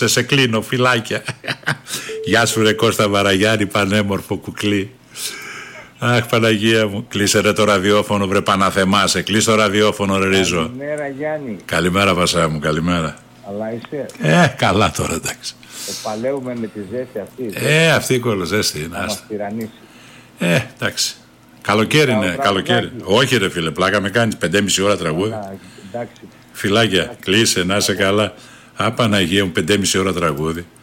Σε κλείνω, φιλάκια. Γεια σου ρε Κώστα Βαραγιάννη, πανέμορφο κουκλί. Αχ Παναγία μου, κλείσε ρε το ραδιόφωνο, βρε Παναθεμάσαι. Κλείσε το ραδιόφωνο ρε Ρίζο. Καλημέρα Γιάννη. Καλημέρα Βασά μου, καλημέρα. Αλλά είσαι. Καλά τώρα εντάξει. Παλεύουμε με τη ζέστη αυτή. Αυτή η κολοζέστη είναι. Να μας τυραννήσει. Εντάξει. Καλοκαίρι είναι, καλοκαίρι. Όχι ρε φίλε, πλάκα με κάνεις 5,5 ώρα τραγούδι. Εντάξει. Φιλάκια, κλείσε, να είσαι καλά. Παναγία μου, 5,5 ώρα τραγούδι.